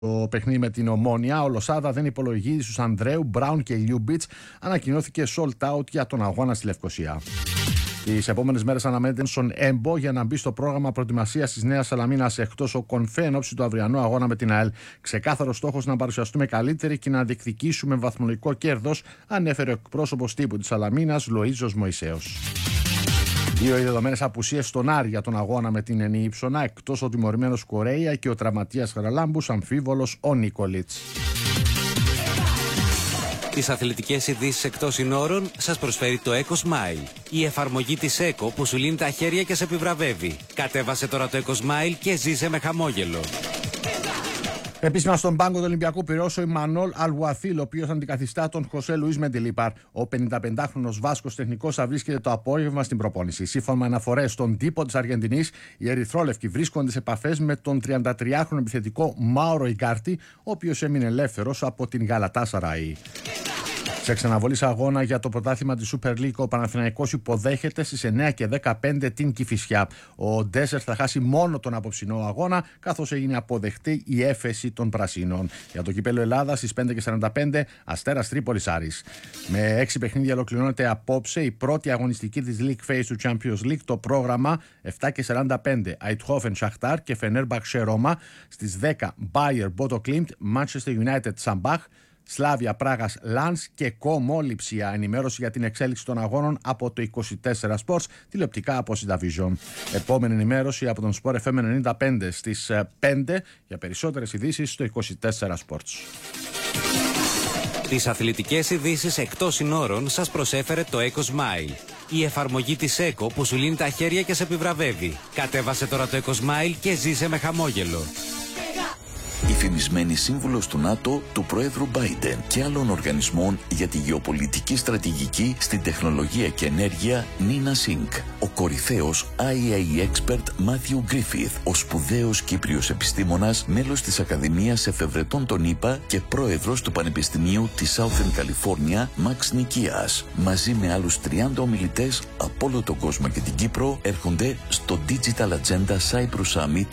Το παιχνίδι με την Ομόνια, ο Λοσάδα δεν υπολογίζει στους Ανδρέου, Μπράουν και Λιούμπιτς. Ανακοινώθηκε sold out για τον αγώνα στη Λευκοσία. Τις επόμενες μέρες αναμένεται στον Έμπο για να μπει στο πρόγραμμα προετοιμασίας της Νέας Σαλαμίνας εκτός ο Κονφέ εν ώψη του αυριανού αγώνα με την ΑΕΛ. Ξεκάθαρος στόχος να παρουσιαστούμε καλύτεροι και να διεκδικήσουμε βαθμολογικό κέρδος, ανέφερε ο εκπρόσωπος τύπου της Σαλαμίνας, Λοΐζος Μωυσέος. Δύο οι δεδομένες απουσίες στον Άρη για τον αγώνα με την Ενή Υψονά, εκτός ο τιμωρημένος Κορέια και ο τραυματίας Χαραλάμπους, αμφίβολος ο Νίκολιτς. Τις αθλητικές ειδήσεις εκτός συνόρων σας προσφέρει το Eco Smile, η εφαρμογή της Eco που σου λύνει τα χέρια και σε επιβραβεύει. Κατέβασε τώρα το Eco Smile και ζήσε με χαμόγελο. Επίσημα στον πάγκο του Ολυμπιακού Πειραιώς ο Ιμανόλ Αλουαθίλ, ο οποίος αντικαθιστά τον Χωσέ Λουίς Μεντιλίπαρ. Ο 55χρονος Βάσκος τεχνικός θα βρίσκεται το απόγευμα στην προπόνηση. Σύμφωνα με αναφορές στον τύπο της Αργεντινής, οι ερυθρόλευκοι βρίσκονται σε επαφές με τον 33χρονο επιθετικό Μάουρο Ικάρτη, ο οποίος έμεινε ελεύθερος από την Γαλατάσαραη. Σε ξαναβολής αγώνα για το πρωτάθλημα της Super League, ο Παναθηναϊκός υποδέχεται στις 9 και 15 την Κηφισιά. Ο Ντέσσερ θα χάσει μόνο τον απόψινό αγώνα, καθώς έγινε αποδεκτή η έφεση των Πρασίνων. Για το κύπελλο Ελλάδας στις 5 και 45, Αστέρας Τρίπολης Άρης. Με 6 παιχνίδια ολοκληρώνεται απόψε η πρώτη αγωνιστική της League Phase του Champions League. Το πρόγραμμα 7 και 45, Eindhoven Shakhtar και Fenerbahce Ρώμα. Στις 10, Bayer Bodo Klimt, Manchester United Sambach, Σλάβια Πράγας Λανς και Κόμο Λιψία. Ενημέρωση για την εξέλιξη των αγώνων από το 24 Sports, τηλεοπτικά από Συνταβιζόν. Επόμενη ενημέρωση από τον Sport FM 95 στις 5 για περισσότερες ειδήσεις στο 24 Sports. Τις αθλητικές ειδήσεις εκτός συνόρων σας προσέφερε το Eco Smile, η εφαρμογή της Eco που σου λύνει τα χέρια και σε επιβραβεύει. Κατέβασε τώρα το Eco Smile και ζήσε με χαμόγελο. Η φημισμένη σύμβουλος του ΝΑΤΟ, του Προέδρου Biden και άλλων οργανισμών για τη γεωπολιτική στρατηγική στην τεχνολογία και ενέργεια, Νίνα Σινκ. Ο κορυφαίος IAEA expert Μάθιου Γκρίφιθ, ο σπουδαίος Κύπριος επιστήμονας, μέλος της Ακαδημίας Εφευρετών των ΗΠΑ και πρόεδρος του Πανεπιστημίου της Southern California, Μαξ Νικίας. Μαζί με άλλους 30 ομιλητές από όλο τον κόσμο και την Κύπρο, έρχονται στο Digital Agenda Cyprus Summit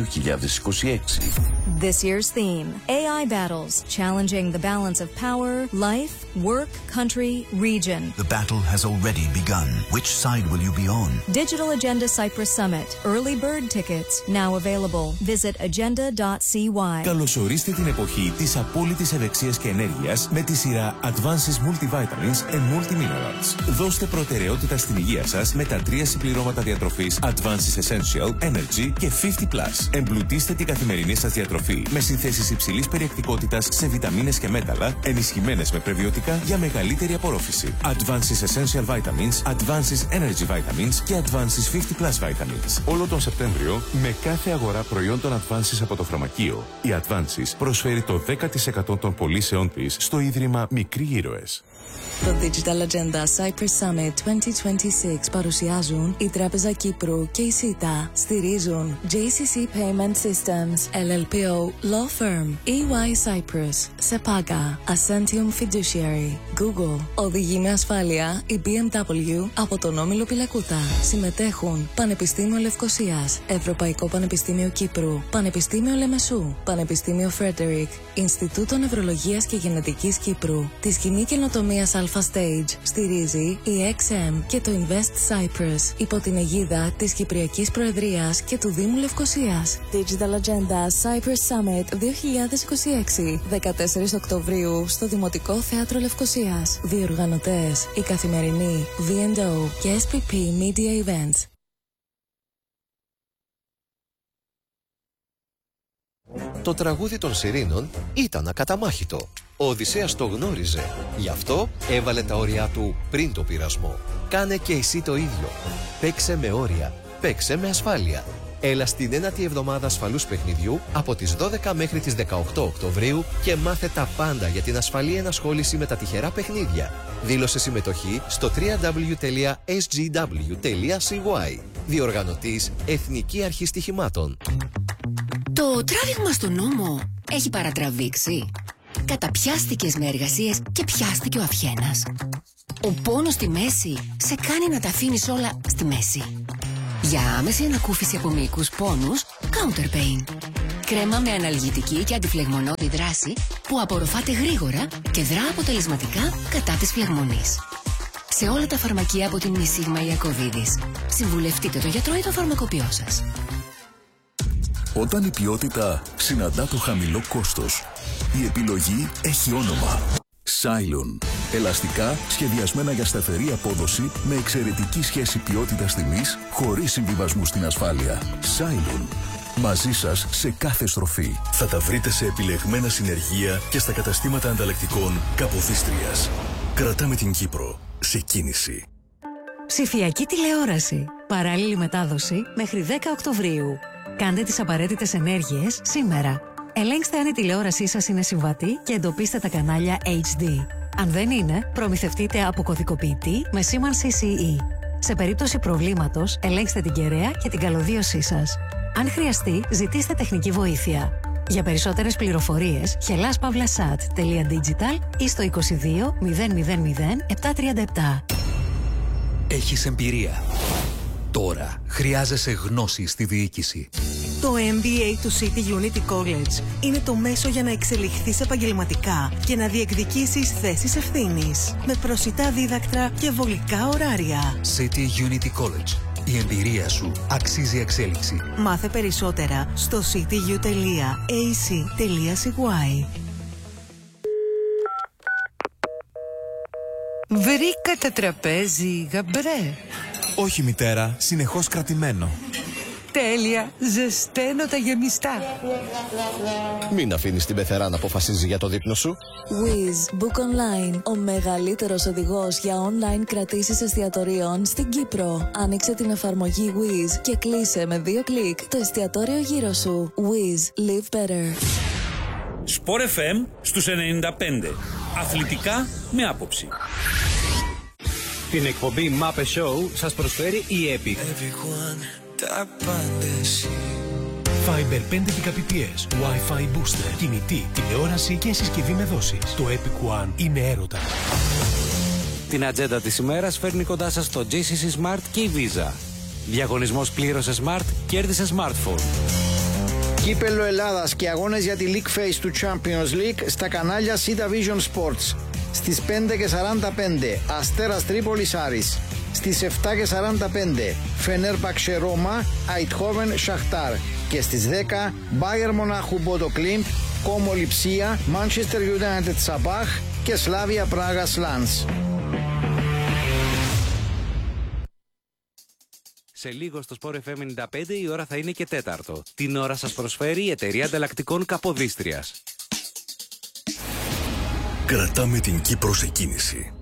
2026. This year's theme, AI battles, challenging the balance of power, life, work, country, region. The battle has already begun. Which side will you be on? Digital Agenda Cyprus Summit. Early bird tickets now available. Visit agenda.cy. Καλωσορίστε την εποχή της απόλυτης ευεξίας και ενέργειας με τη σειρά Advances Multivitamins and Multiminerals. Δώστε προτεραιότητα στην υγεία σας με τα 3 συμπληρώματα διατροφής Advances Essential, Energy και 50+. Εμπλουτίστε την καθημερινή σας διατροφή με συνθέσεις υψηλής περιεκτικότητας σε βιταμίνες και μέταλλα, ενισχυμένες με πρεβιωτικά για μεγαλύτερη απορρόφηση. Advances Essential Vitamins, Advances Energy Vitamins και Advances 50+ Vitamins. Όλο τον Σεπτέμβριο, με κάθε αγορά προϊόντων Advances από το φαρμακείο, η Advances προσφέρει το 10% των πωλήσεών της στο Ίδρυμα Μικροί Ήρωες. Το Digital Agenda Cyprus Summit 2026 παρουσιάζουν η Τράπεζα Κύπρου και η ΣΥΤΑ. Στηρίζουν JCC Payment Systems, LLPO, Law Firm, EY Cyprus, SEPAGA, Ascentium Fiduciary, Google. Οδηγεί με ασφάλεια η BMW από τον Όμιλο Πιλακούτα. Συμμετέχουν Πανεπιστήμιο Λευκωσίας, Ευρωπαϊκό Πανεπιστήμιο Κύπρου, Πανεπιστήμιο Λεμεσού, Πανεπιστήμιο Φρέντερικ, Ινστιτούτο Νευρολογίας και Γενετικής Κύπρου, τη Σκηνή Καινοτομίας Alpha Stage. Στηρίζει η XM και το Invest Cyprus υπό την αιγίδα της Κυπριακής Προεδρίας και του Δήμου Λευκωσίας. Digital Agenda Cyprus Summit 2026, 14 Οκτωβρίου στο Δημοτικό Θέατρο Λευκωσίας. Διοργανωτές η Καθημερινή, V&O και SPP Media Events. Το τραγούδι των Σιρήνων ήταν ακαταμάχητο. Ο Οδυσσέας το γνώριζε. Γι' αυτό έβαλε τα όρια του πριν το πειρασμό. Κάνε και εσύ το ίδιο. Παίξε με όρια. Παίξε με ασφάλεια. Έλα στην 9η εβδομάδα ασφαλούς παιχνιδιού από τις 12 μέχρι τις 18 Οκτωβρίου και μάθε τα πάντα για την ασφαλή ενασχόληση με τα τυχερά παιχνίδια. Δήλωσε συμμετοχή στο www.sgw.cy. Διοργανωτής Εθνική Αρχή Στοιχημάτων. Το τράβηγμα στον νόμο έχει παρατραβήξει. Καταπιάστηκες με εργασίες και πιάστηκε ο αυχένας. Ο πόνος στη μέση σε κάνει να τα αφήνεις όλα στη μέση. Για άμεση ανακούφιση από μυϊκούς πόνους, Counterpain. Κρέμα με αναλγητική και αντιφλεγμονώδη δράση που απορροφάται γρήγορα και δρά αποτελεσματικά κατά της φλεγμονής. Σε όλα τα φαρμακεία από την Μισίγμα Ιακωβίδης. Συμβουλευτείτε τον γιατρό ή τον φαρμακοποιό σας. Όταν η ποιότητα συναντά το χαμηλό κόστος, η επιλογή έχει όνομα. Cylon. Ελαστικά σχεδιασμένα για σταθερή απόδοση με εξαιρετική σχέση ποιότητας-τιμής χωρίς συμβιβασμού στην ασφάλεια. Cylon. Μαζί σας σε κάθε στροφή. Θα τα βρείτε σε επιλεγμένα συνεργεία και στα καταστήματα ανταλλακτικών Καποδίστριας. Κρατάμε την Κύπρο σε κίνηση. Ψηφιακή τηλεόραση. Παράλληλη μετάδοση μέχρι 10 Οκτωβρίου. Κάντε τις απαραίτητες ενέργειες σήμερα. Ελέγξτε αν η τηλεόρασή σας είναι συμβατή και εντοπίστε τα κανάλια HD. Αν δεν είναι, προμηθευτείτε από κωδικοποιητή με σήμανση CE. Σε περίπτωση προβλήματος, ελέγξτε την κεραία και την καλωδίωσή σας. Αν χρειαστεί, ζητήστε τεχνική βοήθεια. Για περισσότερες πληροφορίες, hellas-pavlasat.digital ή στο 22 000 737. Έχεις εμπειρία. Τώρα χρειάζεσαι γνώση στη διοίκηση. Το MBA του City Unity College είναι το μέσο για να εξελιχθείς επαγγελματικά και να διεκδικήσεις θέσεις ευθύνης. Με προσιτά δίδακτρα και βολικά ωράρια. City Unity College. Η εμπειρία σου αξίζει εξέλιξη. Μάθε περισσότερα στο cityU.ac.cy. Βρήκατε τραπέζι, γαμπρέ. Όχι μητέρα, συνεχώς κρατημένο. Τέλεια, ζεσταίνω τα γεμιστά. Μην αφήνεις την πεθερά να αποφασίζει για το δείπνο σου. Wizz Book Online, ο μεγαλύτερος οδηγός για online κρατήσεις εστιατορίων στην Κύπρο. Άνοιξε την εφαρμογή Wizz και κλείσε με 2 κλικ το εστιατόριο γύρω σου. Wizz, live better. Sport FM στους 95. Αθλητικά με άποψη. Την εκπομπή Muppet Show σας προσφέρει η Epic. Fiber 5 Gbps, Wi-Fi booster, κινητή, τηλεόραση και συσκευή με δόσεις. Το Epic One είναι έρωτα. Την ατζέντα της ημέρας φέρνει κοντά σας το GCC Smart και η Visa. Διαγωνισμός πλήρωσε Smart, κέρδισε smartphone. Κύπελλο Ελλάδας και αγώνες για τη League Phase του Champions League στα κανάλια Sita Vision Sports. Στις 5:45 Αστέρας Τρίπολης Άρης. Στις 7:45 Φενέρμπαξε Ρώμα, Αιτχόβεν Σαχτάρ. Και στις 10 Μπάιερ Μονάχου Μπότο Κλίμπ, Κόμο Λιψία, Manchester United Σαμπάχ και Σλάβια Πράγα Σλάνς. Σε λίγο στο Sport FM 95 η ώρα θα είναι και 4. Την ώρα σας προσφέρει η εταιρεία ανταλλακτικών Καποδίστριας. Κρατάμε την Κύπρο σε κίνηση.